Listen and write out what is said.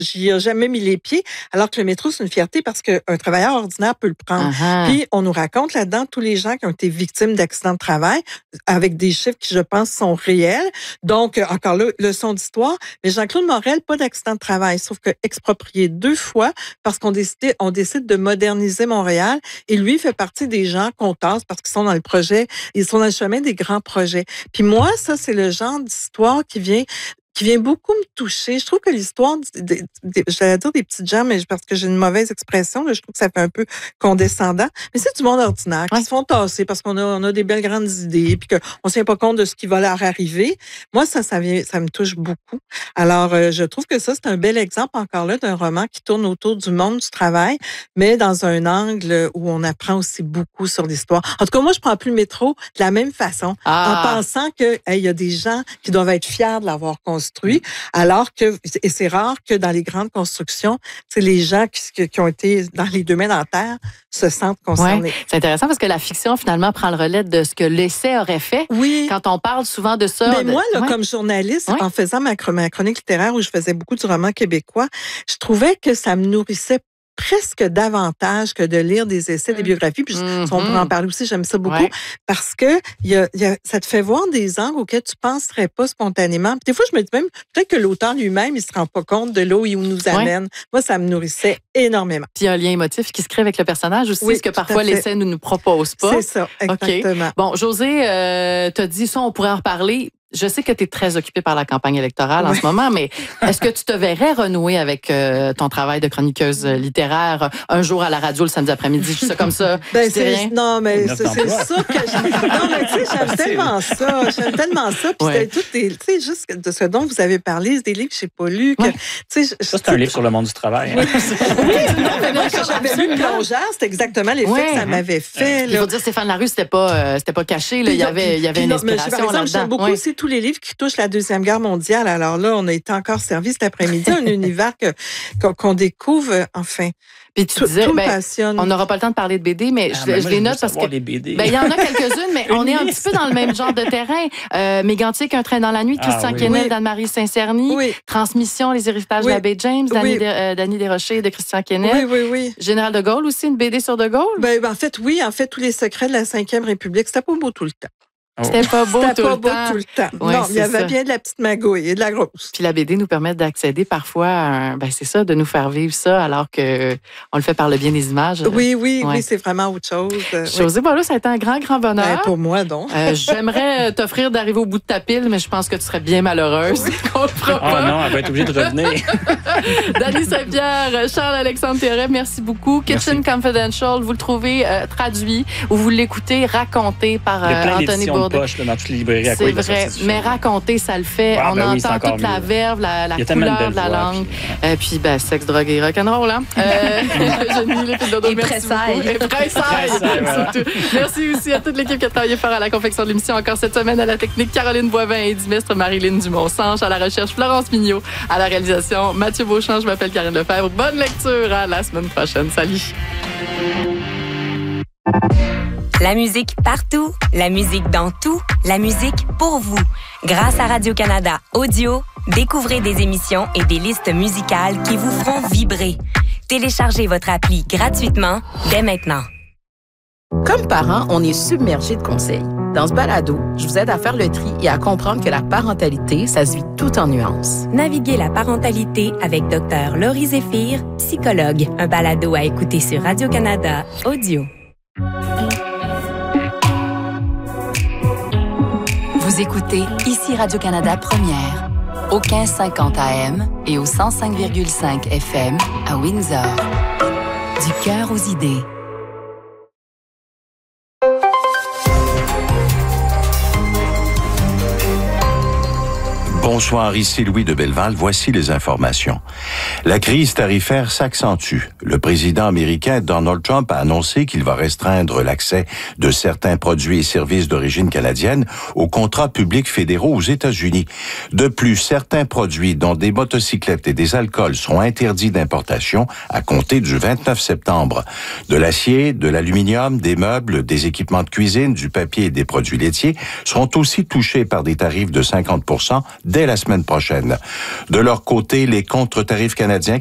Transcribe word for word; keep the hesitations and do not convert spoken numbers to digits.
j'y ai jamais mis les pieds, alors que le métro, c'est une fierté parce qu'un travailleur ordinaire peut le prendre. Uh-huh. Puis, on nous raconte là-dedans tous les gens qui ont été victimes d'accidents de travail, avec des chiffres qui, je pense, sont réels. Donc, encore là, leçon d'histoire. Mais Jean-Claude Morel, pas d'accident de travail, sauf que exproprié deux fois parce qu'on décide, on décide de moderniser Montréal. Et lui fait partie des gens qu'on tasse parce qu'ils sont dans le projet, ils sont dans le chemin des grands projets. Puis moi, ça, c'est le genre d'histoire qui vient qui vient beaucoup me toucher. Je trouve que l'histoire, des, des, j'allais dire des petites gens, mais parce que j'ai une mauvaise expression, là, je trouve que ça fait un peu condescendant. Mais c'est du monde ordinaire qui ouais. se font tasser parce qu'on a, on a des belles grandes idées puis qu'on ne se tient pas compte de ce qui va leur arriver. Moi, ça, ça vient, ça me touche beaucoup. Alors, euh, je trouve que ça, c'est un bel exemple encore là d'un roman qui tourne autour du monde du travail, mais dans un angle où on apprend aussi beaucoup sur l'histoire. En tout cas, moi, je prends plus le métro de la même façon, ah. en pensant que il hey, y a des gens qui doivent être fiers de l'avoir construit. Construit, alors que, et c'est rare que dans les grandes constructions, c'est les gens qui, qui ont été dans les deux mains dans la terre se sentent concernés. Ouais, c'est intéressant parce que la fiction, finalement, prend le relais de ce que l'essai aurait fait. Oui. Quand on parle souvent de ça. Mais de... moi, là, ouais. comme journaliste, ouais. en faisant ma, ma chronique littéraire où je faisais beaucoup du roman québécois, je trouvais que ça me nourrissait presque davantage que de lire des essais, des biographies. Puis mm-hmm. on peut en parler aussi, j'aime ça beaucoup, ouais. parce que y a, y a, ça te fait voir des angles auxquels tu ne penserais pas spontanément. Puis des fois, je me dis même, peut-être que l'auteur lui-même, il ne se rend pas compte de là où il nous amène. Ouais. Moi, ça me nourrissait énormément. Puis il y a un lien émotif qui se crée avec le personnage aussi, oui, ce que parfois l'essai ne nous propose pas. C'est ça, exactement. Okay. Bon, Josée, euh, t'as dit ça, on pourrait en reparler. Je sais que tu es très occupée par la campagne électorale oui. en ce moment, mais est-ce que tu te verrais renouer avec euh, ton travail de chroniqueuse littéraire un jour à la radio le samedi après-midi? Je dis ça comme ça. Ben, c'est rien. Non, mais c'est, c'est ça que j'aime. Non, mais tu sais, j'aime tellement ça. J'aime tellement ça. Puis ouais. tout est, tu sais, juste de ce dont vous avez parlé, c'est des livres que je n'ai pas lus. Que, ouais. Ça, c'est un livre sur le monde du travail. Hein. oui, non, mais moi, quand j'avais lu Plongeur, c'était exactement l'effet ouais. que ça m'avait fait. Il faut dire, Stéphane Larue, c'était pas, euh, c'était pas caché. Là. Il y avait, il y avait une inspiration là-dedans. J'aime beaucoup ouais. aussi tous les livres qui touchent la Deuxième Guerre mondiale. Alors là, on a été encore servi cet après-midi, un univers que, qu'on, qu'on découvre, enfin. Puis tu tout, disais, tout ben, me passionne. On n'aura pas le temps de parler de B D, mais ah, je, ben je moi, les je note parce que les B D. Ben il y en a quelques-unes, mais on est un petit peu dans le même genre de terrain. Euh, Mégantic, Un train dans la nuit, Christian ah, oui. Quesnel, oui. d'Anne-Marie Saint-Cerny, oui. Transmission, Les héritages oui. de l'abbé James, Dany, oui. de, euh, Dany Desrochers de Christian Quesnel. Oui, oui, oui. Général de Gaulle aussi, une B D sur de Gaulle. Ben, ben en fait, oui, en fait, tous les secrets de la Cinquième République, c'était pas beau tout le temps. Oh. C'était pas beau, C'était tout, pas le beau tout le temps. Ouais, non, il y avait ça. Bien de la petite magouille et de la grosse. Puis la B D nous permet d'accéder parfois à un, ben c'est ça, de nous faire vivre ça alors que on le fait par le bien des images. Oui, oui, ouais. oui, c'est vraiment autre chose. Josée oui. Ballot, ça a été un grand, grand bonheur. Ben, pour moi, donc. Euh, j'aimerais t'offrir d'arriver au bout de ta pile, mais je pense que tu serais bien malheureuse. Oui. Qu'on le fera pas. Oh non, elle va être obligée de revenir. Dany Saint-Pierre, Charles-Alexandre Théret, merci beaucoup. Merci. Kitchen Confidential, vous le trouvez euh, traduit ou vous l'écoutez raconté par euh, Anthony Bourdain. Poche, là, dans toutes les librairies à c'est vrai, mais raconter, ça le fait. Ah, on ben entend oui, toute mieux. La verve, la, la couleur de la langue. Puis, euh, puis ben, sexe, drogue et rock'n'roll. Hein? Euh, et pressaille. Et pressaille. Merci aussi à toute l'équipe qui a travaillé fort à la confection de l'émission. Encore cette semaine à la technique, Caroline Boivin et Dimestre, Marilyn Dumont-Sanche. À la recherche, Florence Mignot. À la réalisation, Mathieu Beauchamp. Je m'appelle Karine Lefebvre. Bonne lecture. À la semaine prochaine. Salut. La musique partout, la musique dans tout, la musique pour vous. Grâce à Radio-Canada Audio, découvrez des émissions et des listes musicales qui vous feront vibrer. Téléchargez votre appli gratuitement dès maintenant. Comme parents, on est submergés de conseils. Dans ce balado, je vous aide à faire le tri et à comprendre que la parentalité, ça se vit tout en nuances. Naviguez la parentalité avec Dr Laurie Zéphir, psychologue. Un balado à écouter sur Radio-Canada Audio. Vous écoutez ici Radio-Canada Première, au quinze cinquante A M et au cent cinq virgule cinq F M à Windsor. Du cœur aux idées. Bonsoir, ici Louis de Belleval. Voici les informations. La crise tarifaire s'accentue. Le président américain Donald Trump a annoncé qu'il va restreindre l'accès de certains produits et services d'origine canadienne aux contrats publics fédéraux aux États-Unis. De plus, certains produits, dont des motocyclettes et des alcools, seront interdits d'importation à compter du vingt-neuf septembre. De l'acier, de l'aluminium, des meubles, des équipements de cuisine, du papier et des produits laitiers seront aussi touchés par des tarifs de cinquante pour cent dès la semaine prochaine. De leur côté, les contre-tarifs canadiens